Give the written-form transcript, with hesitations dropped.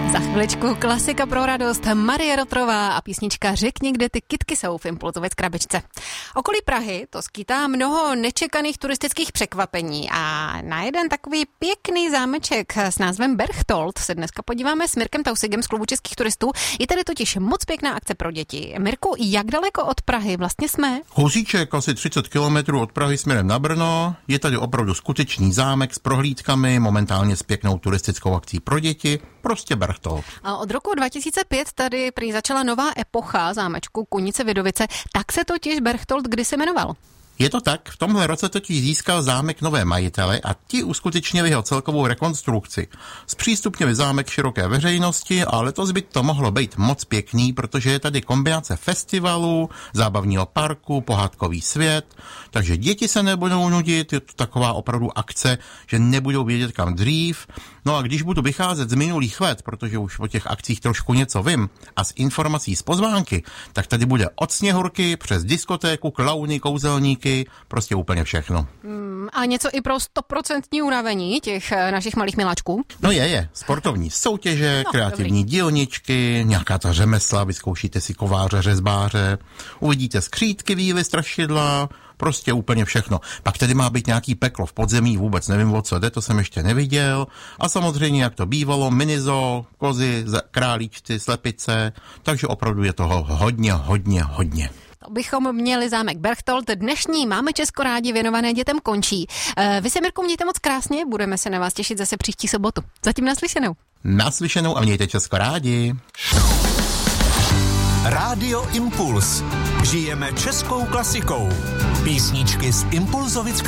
Za chviličku klasika pro radost, Marie Rotrová a písnička Řekni, kde ty kytky jsou v Impulzovec krabičce. Okolí Prahy to skýtá mnoho nečekaných turistických překvapení a na jeden takový pěkný zámeček s názvem Berchtold se dneska podíváme s Mirkem Tausigem z Klubu českých turistů. Je tady totiž moc pěkná akce pro děti. Mirku, jak daleko od Prahy vlastně jsme? Kousíček, asi 30 kilometrů od Prahy směrem na Brno. Je tady opravdu skutečný zámek s prohlídkami, momentálně s pěknou turistickou akcí pro děti, prostě Berchtold. A od roku 2005 tady prý začala nová epocha zámečku Kunice-Vidovice, tak se totiž Berchtold kdysi jmenoval. Je to tak, v tomhle roce totiž získal zámek nové majitele a ti uskutečnili jeho celkovou rekonstrukci. Zpřístupnili zámek široké veřejnosti a letos by to mohlo být moc pěkný, protože je tady kombinace festivalu, zábavního parku, pohádkový svět, takže děti se nebudou nudit, je to taková opravdu akce, že nebudou vědět kam dřív. No a když budu vycházet z minulých let, protože už o těch akcích trošku něco vím, a z informací z pozvánky, tak tady bude od Sněhurky přes diskotéku, klauny, kouzelníky, prostě úplně všechno. A něco i pro 100% unavení těch našich malých miláčků? No je. Sportovní soutěže, kreativní dílničky, nějaká ta řemesla, vyzkoušíte si kováře, řezbáře, uvidíte skřítky, víly, strašidla, prostě úplně všechno. Pak tady má být nějaký peklo v podzemí, vůbec nevím, o co jde, to jsem ještě neviděl. A samozřejmě, jak to bývalo, minizo, kozy, králíčci, slepice, takže opravdu je toho hodně. To bychom měli zámek Berchtold. Dnešní Máme Česko rádi věnované dětem končí. Vy se, Mirku, mějte moc krásně, budeme se na vás těšit zase příští sobotu. Zatím naslyšenou. Naslyšenou a mějte Česko rádi. Rádio Impuls. Žijeme českou klasikou. Písničky z Impulzovic krabičky.